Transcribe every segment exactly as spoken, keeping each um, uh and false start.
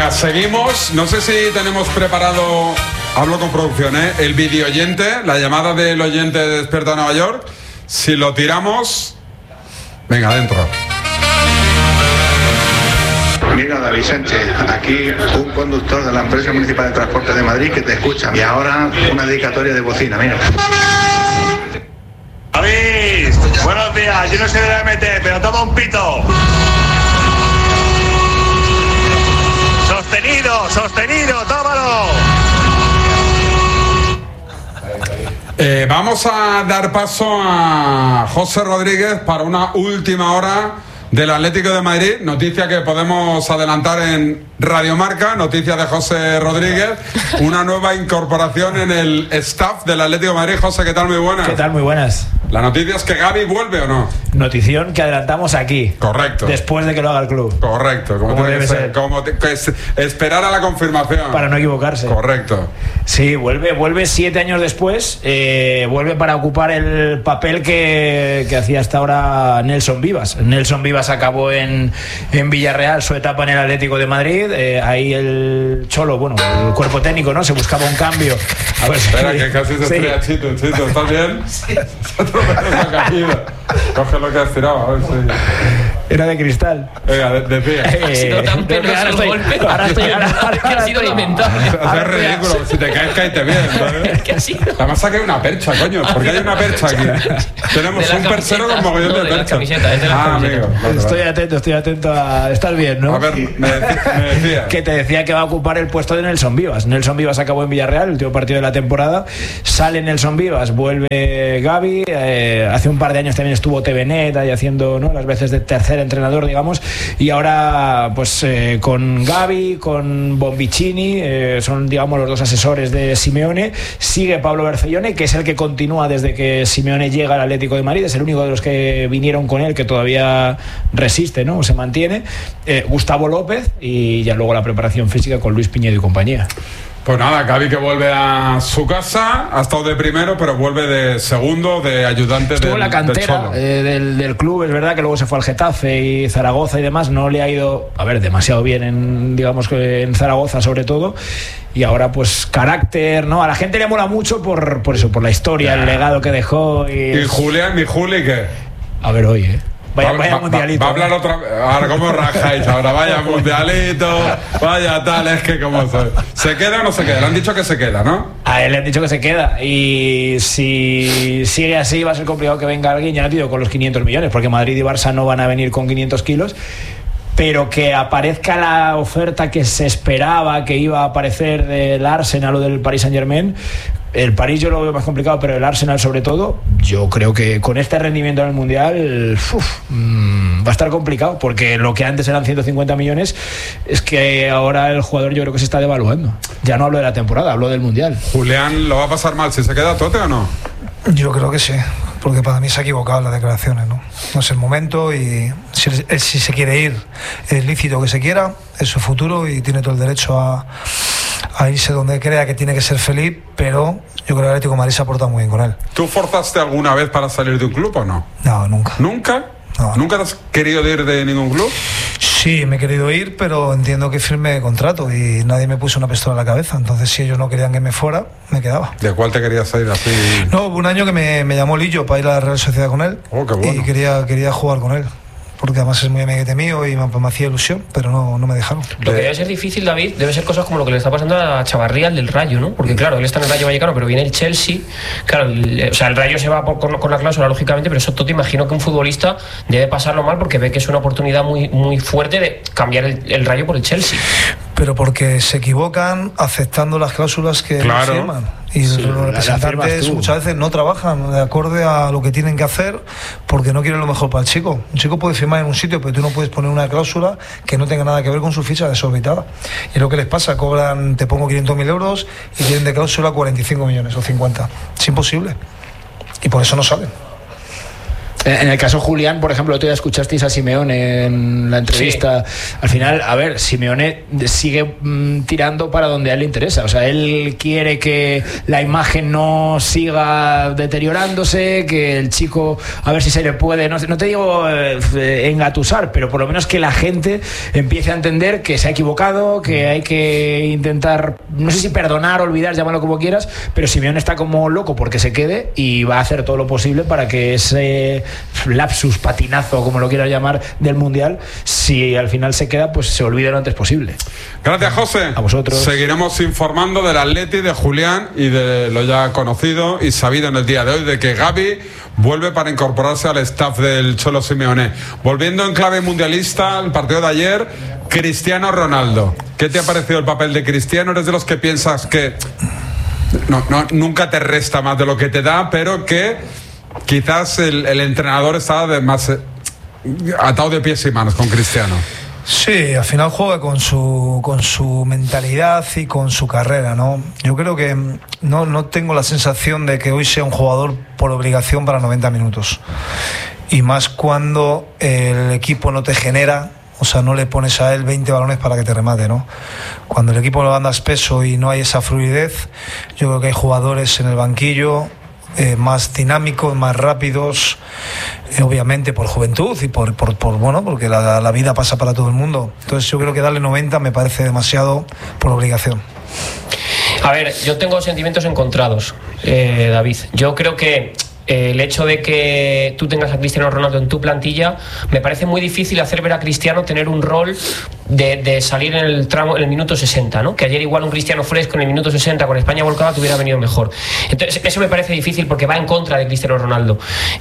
Venga, seguimos. No sé si tenemos preparado, hablo con producción, ¿eh? El video oyente, la llamada del oyente de Despierta Nueva York. Si lo tiramos, venga, adentro. Mira, David Sánchez, aquí un conductor de la empresa municipal de transporte de Madrid que te escucha. Y ahora una dedicatoria de bocina, mira. David, buenos días, yo no sé de la M T, pero toma un pito. Sostenido, sostenido, tómalo. Eh, vamos a dar paso a José Rodríguez para una última hora del Atlético de Madrid, noticia que podemos adelantar en Radio Marca, noticia de José Rodríguez, una nueva incorporación en el staff del Atlético de Madrid. José, ¿qué tal? Muy buenas. ¿Qué tal? Muy buenas. La noticia es que Gavi vuelve, ¿o no? Notición que adelantamos aquí. Correcto. Después de que lo haga el club. Correcto. Como, como debe debe ser. ser. Como te, que es, esperar a la confirmación. Para no equivocarse. Correcto. Sí, vuelve, vuelve siete años después, eh, vuelve para ocupar el papel que, que hacía hasta ahora Nelson Vivas. Nelson Vivas acabó en, en Villarreal su etapa en el Atlético de Madrid. Eh, ahí el Cholo, bueno, el cuerpo técnico, ¿no? Se buscaba un cambio. A ver, Espera, sí, que casi se sí. estrella Chito, Chito, ¿estás bien? Sí. Se ha caído. Coge lo que has tirado, a ver si... Era de cristal. Venga, de, de pie. Eh, Ha sido tan penoso ahora el estoy, golpe. ahora estoy, ahora, ahora, que ha ahora sido estoy- lamentable. Es ridículo, si te caes, caíte bien, ¿sabes? ¿Qué ha sido? Además saqué una percha, coño. ¿Por qué hay una percha aquí? Tenemos De la un perchero camiseta. con mogollón No, de de la percha. camiseta, es de la Ah, camiseta. amigo. Vale, Estoy vale. atento, estoy atento a... Estás bien, ¿no? A ver, me, deci- me decía. Que te decía que va a ocupar el puesto de Nelson Vivas. Nelson Vivas acabó en Villarreal, el último partido de la temporada. Sale Nelson Vivas, vuelve Gavi. Eh, hace un par de años también estuvo T V Net ahí haciendo, ¿no?, las veces de tercer entrenador, digamos. Y ahora, pues eh, con Gavi, con Bonvicini, eh, son, digamos, los dos asesores de Simeone. Sigue Pablo Bercellone, que es el que continúa desde que Simeone llega al Atlético de Madrid. Es el único de los que vinieron con él que todavía resiste, ¿no?, o se mantiene. Eh, Gustavo López, y ya luego la preparación física con Luis Piñedo y compañía. Pues nada, Gavi que vuelve a su casa, ha estado de primero, pero vuelve de segundo, de ayudante Estuvo del, en la del cantera Cholo. eh, del, del club. Es verdad que luego se fue al Getafe y Zaragoza y demás. No le ha ido, a ver, demasiado bien en, digamos, que en Zaragoza sobre todo. Y ahora, pues, carácter, ¿no? A la gente le mola mucho por, por eso, por la historia, el legado que dejó. Y, ¿Y Julián, mi Juli, qué? a ver, hoy, ¿eh? Vaya, Va- vaya va- mundialito. Va a hablar otra vez. Ahora, ¿cómo rajáis? Ahora, vaya mundialito, vaya tal, es que como soy. ¿Se queda o no se queda? Le han dicho que se queda, ¿no? A él le han dicho que se queda. Y si sigue así, va a ser complicado que venga alguien, ya no te digo con los quinientos millones, porque Madrid y Barça no van a venir con quinientos kilos. Pero que aparezca la oferta que se esperaba que iba a aparecer del Arsenal o del Paris Saint-Germain. El París yo lo veo más complicado, pero el Arsenal sobre todo, yo creo que con este rendimiento en el Mundial uf, mmm, va a estar complicado, porque lo que antes eran ciento cincuenta millones es que ahora el jugador yo creo que se está devaluando. Ya no hablo de la temporada, hablo del Mundial. Julián lo va a pasar mal si se queda Tote o no. Yo creo que sí, porque para mí se ha equivocado en las declaraciones, ¿no? No es el momento y si, si se quiere ir, es lícito que se quiera, es su futuro y tiene todo el derecho a, a irse donde crea que tiene que ser feliz, pero yo creo que el Atlético de Madrid se ha portado muy bien con él. ¿Tú forzaste alguna vez para salir de un club o no? No, nunca. ¿Nunca? No. ¿Nunca te has querido ir de ningún club? Sí, me he querido ir, pero entiendo que firme contrato y nadie me puso una pistola en la cabeza. Entonces, si ellos no querían que me fuera, me quedaba. ¿De cuál te querías salir así? No, hubo un año que me, me llamó Lillo para ir a la Real Sociedad con él. Oh, qué bueno. Y quería, quería jugar con él. Porque además es muy amiguete mío y me, me hacía ilusión, pero no, no me dejaron. Lo que debe ser difícil, David, debe ser cosas como lo que le está pasando a Chavarría, el del Rayo, ¿no? Porque claro, él está en el Rayo Vallecano, pero viene el Chelsea. Claro, el, o sea, el Rayo se va por, con, con la cláusula, lógicamente, pero eso todo te imagino que un futbolista debe pasarlo mal porque ve que es una oportunidad muy, muy fuerte de cambiar el, el Rayo por el Chelsea. Pero porque se equivocan aceptando las cláusulas que Claro. firman. Y Sí, los la- la representantes firmas tú. muchas veces no trabajan de acorde a lo que tienen que hacer porque no quieren lo mejor para el chico. Un chico puede firmar en un sitio, pero tú no puedes poner una cláusula que no tenga nada que ver con su ficha desorbitada. Y es lo que les pasa, cobran, te pongo quinientos mil euros y tienen de cláusula cuarenta y cinco millones o cincuenta. Es imposible. Y por eso no salen. En el caso Julián, por ejemplo, tú ya escuchasteis a Simeone en la entrevista. Sí. Al final, a ver, Simeone sigue mmm, tirando para donde a él le interesa. O sea, él quiere que la imagen no siga deteriorándose, que el chico, a ver si se le puede, no, no te digo eh, engatusar, pero por lo menos que la gente empiece a entender que se ha equivocado, que hay que intentar, no sé si perdonar, olvidar, llámalo como quieras, pero Simeone está como loco porque se quede y va a hacer todo lo posible para que ese lapsus, patinazo, como lo quieras llamar, del Mundial, si al final se queda, pues se olvide lo antes posible. Gracias, José. A vosotros. Seguiremos informando del Atleti, de Julián y de lo ya conocido y sabido en el día de hoy, de que Gavi vuelve para incorporarse al staff del Cholo Simeone. Volviendo en clave mundialista al partido de ayer, Cristiano Ronaldo. ¿Qué te ha parecido el papel de Cristiano? ¿Eres de los que piensas que no, no, nunca te resta más de lo que te da, pero que quizás el, el entrenador estaba de más eh, atado de pies y manos con Cristiano? Sí, al final juega con su con su mentalidad y con su carrera, ¿no? Yo creo que no, no tengo la sensación de que hoy sea un jugador por obligación para noventa minutos. Y más cuando el equipo no te genera, o sea, no le pones a él veinte balones para que te remate, ¿no? Cuando el equipo lo andas peso y no hay esa fluidez, yo creo que hay jugadores en el banquillo Eh, más dinámicos, más rápidos, eh, obviamente por juventud y por, por, por bueno, porque la, la vida pasa para todo el mundo. Entonces yo creo que darle noventa me parece demasiado por obligación. A ver, yo tengo sentimientos encontrados, eh, David. Yo creo que eh, el hecho de que tú tengas a Cristiano Ronaldo en tu plantilla, me parece muy difícil hacer ver a Cristiano tener un rol de, de salir en el tramo, en el minuto sesenta, ¿no? Que ayer igual un Cristiano fresco en el minuto sesenta con España volcada te hubiera venido mejor. Entonces eso me parece difícil porque va en contra de Cristiano Ronaldo.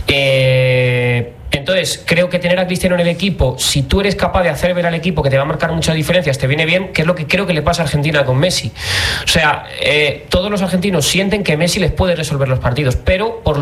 Eh... Entonces, creo que tener a Cristiano en el equipo, si tú eres capaz de hacer ver al equipo que te va a marcar muchas diferencias, te viene bien, que es lo que creo que le pasa a Argentina con Messi. O sea, eh, todos los argentinos sienten que Messi les puede resolver los partidos, pero por lo